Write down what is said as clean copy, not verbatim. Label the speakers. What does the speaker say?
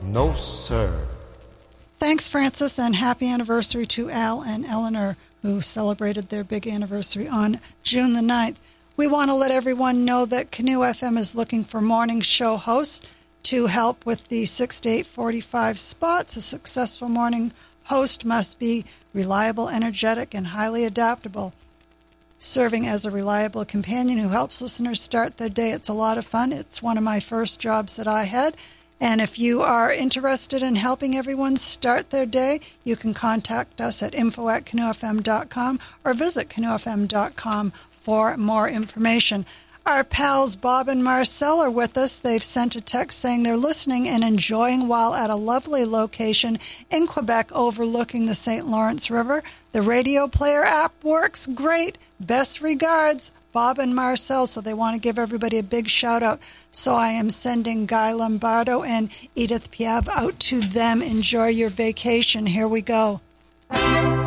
Speaker 1: No, sir.
Speaker 2: Thanks, Francis, and happy anniversary to Al and Eleanor, who celebrated their big anniversary on June the 9th. We want to let everyone know that Canoe FM is looking for morning show hosts to help with the 6 to 8:45 spots. A successful morning host must be reliable, energetic, and highly adaptable. Serving as a reliable companion who helps listeners start their day. It's a lot of fun. It's one of my first jobs that I had. And if you are interested in helping everyone start their day, you can contact us at info@canoefm.com or visit canoefm.com for more information. Our pals Bob and Marcel are with us. They've sent a text saying they're listening and enjoying while at a lovely location in Quebec overlooking the St. Lawrence River. The radio player app works great. Best regards, Bob and Marcel. So they want to give everybody a big shout out. So I am sending Guy Lombardo and Edith Piaf out to them. Enjoy your vacation. Here we go.